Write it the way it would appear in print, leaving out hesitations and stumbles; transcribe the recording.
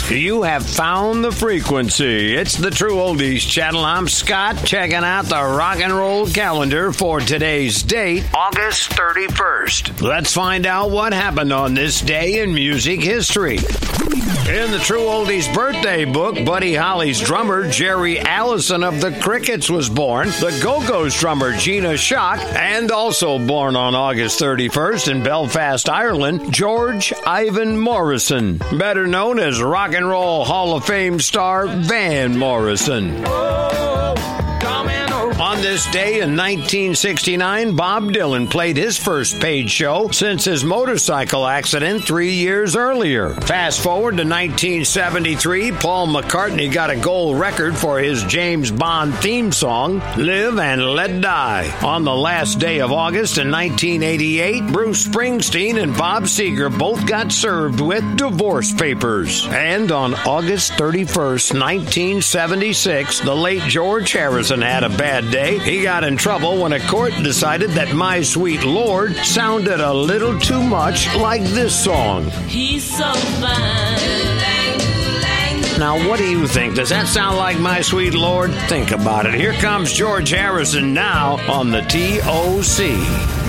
You have found the frequency. It's the True Oldies channel. I'm Scott, checking out the rock and roll calendar for today's date, August 31st. Let's find out what happened on this day in music history. In the True Oldies birthday book, Buddy Holly's drummer Jerry Allison of the Crickets was born. The Go-Go's drummer Gina Shock, and also born on August 31st in Belfast, Ireland, George Ivan Morrison, better known as Rock and Roll Hall of Fame star Van Morrison. On this day in 1969, Bob Dylan played his first paid show since his motorcycle accident 3 years earlier. Fast forward to 1973, Paul McCartney got a gold record for his James Bond theme song, Live and Let Die. On the last day of August in 1988, Bruce Springsteen and Bob Seger both got served with divorce papers. And on August 31st, 1976, the late George Harrison had a bad day. He got in trouble when a court decided that My Sweet Lord sounded a little too much like this song. He's so fine. Now, what do you think? Does that sound like My Sweet Lord? Think about it. Here comes George Harrison now on the TOC.